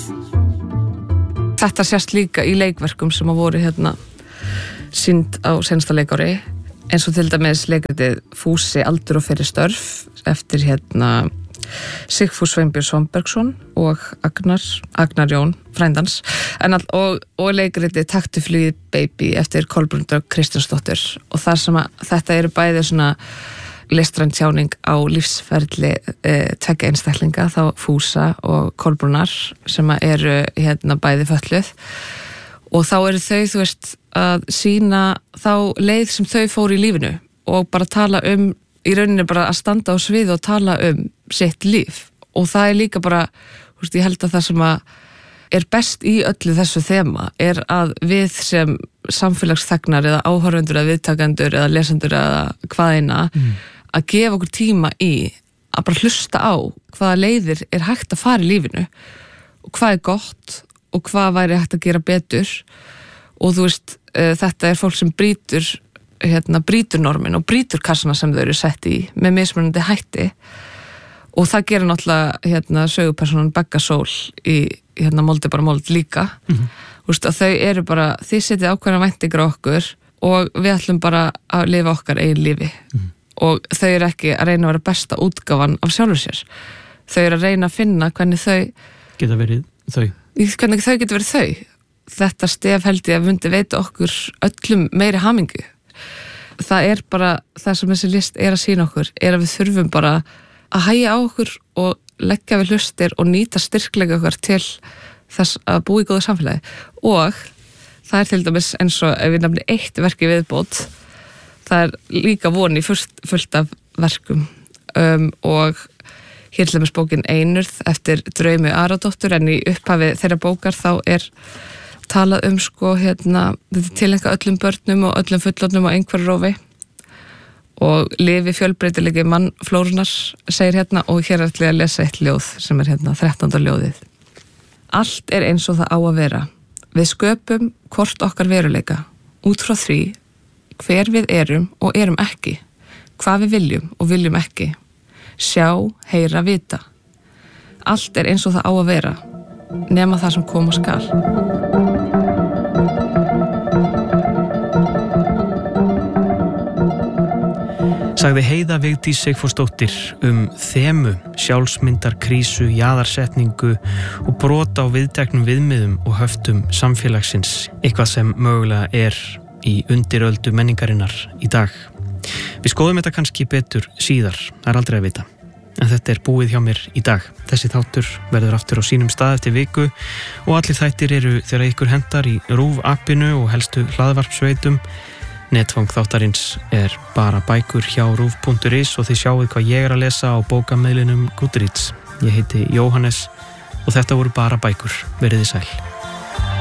Þetta sést líka í leikverkum sem að voru sýnd á seinasta leikári, eins og til dæmis leikritið Fúsi, aldur og fyrir störf eftir Sigfús Sveinbjörn Svanbergsson og Agnar Jón frændans, og leikritið Taktu flugið baby eftir Kolbrún Dögg Kristjánsdóttur, og þar sem að þetta eru bæði svona listræn tjáning á lífsferli tveggja einstaklinga, þá Fúsa og Kolbrúnar sem eru bæði fötluð, og þá eru þau, þú veist, að sýna þá leið sem þau fóru í lífinu og bara tala í rauninni bara að standa á sviði og tala sitt líf, og það er líka bara, þú veist, ég held að það sem að er best í öllu þessu þema er að við sem samfélagsþegnar eða áhorfendur eða viðtakendur eða lesendur eða hvaðeina að gefa okkur tíma í að bara hlusta á hvaða leiðir er hægt að fara í lífinu og hvað er gott og hvað væri hægt að gera betur, og þú veist, þetta er fólk sem brýtur normin og brýtur kassana sem þau eru sett í með mismunandi hætti, og það gerir náttúrulega sögupersonan Begga Sól í Moldi bara mold líka. Þú veist, að þau eru bara, þið setið ákveðna væntingar á okkur og við ætlum bara að lifa okkar eigin lífi, og þau eru ekki að reyna að vera besta útgáfan af sjálfur sér, þau eru að reyna að finna hvernig þau geta verið þau. Þetta stef held ég að myndi veita okkur öllum meiri hamingu. Það er bara það sem þessi list er að sýna okkur, er að við þurfum bara að hægja á okkur og leggja við hlustir og nýta styrkleika okkar til þess að búa í góðu samfélagi. Og það er til dæmis eins og ef við nefnum eitt verki viðbót, það er líka von í fullt af verkum, og hér til dæmis bókin Einurð eftir Draumi Aradóttur, en í upphafi þeirra bókar þá er talað þetta tileinka öllum börnum og öllum fullorðnum á einhverju rófi, og lifi fjölbreytilegi mannflórunar segir og hér er til að lesa eitt ljóð sem er 13. ljóðið. Allt er eins og það á að vera. Við sköpum hvort okkar veruleika út frá því hver við erum og erum ekki, hvað við viljum og viljum ekki, sjá, heyra, vita. Allt er eins og það á að vera, nema það sem koma skal. Sagði Heiða Vigdís Sigfúsdóttir þemu, sjálfsmyndarkrísu, jaðarsetningu og brot á viðteknum viðmiðum og höftum samfélagsins, eitthvað sem mögulega er í undiröldu menningarinnar í dag. Við skoðum þetta kannski betur síðar, það er aldrei að vita. En þetta er búið hjá mér í dag. Þessi þáttur verður aftur á sínum stað eftir viku og allir þættir eru þegar ykkur hentar í RÚV appinu og helstu hlaðvarpsveitum. Netfang þáttarins er bara bækur hjá ruv.is og þið sjáuð hvað ég er að lesa á bókamiðlinum Goodreads. Ég heiti Jóhannes og þetta voru bara bækur. Verið þið sæl.